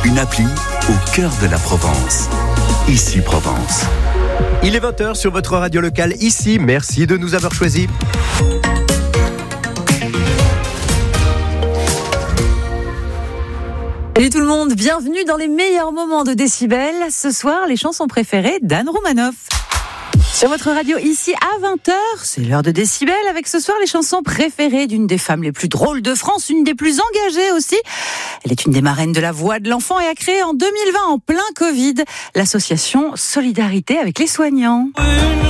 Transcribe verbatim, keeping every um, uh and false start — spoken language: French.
une appli au cœur de la Provence. Ici Provence. Il est vingt heures sur votre radio locale ici. Merci de nous avoir choisis. Salut tout le monde, bienvenue dans les meilleurs moments de Décibel. Ce soir, les chansons préférées d'Anne Romanoff. Sur votre radio, ici à vingt heures, c'est l'heure de Décibel avec ce soir les chansons préférées d'une des femmes les plus drôles de France, une des plus engagées aussi. Elle est une des marraines de la voix de l'enfant et a créé en deux mille vingt, en plein Covid, l'association Solidarité avec les soignants.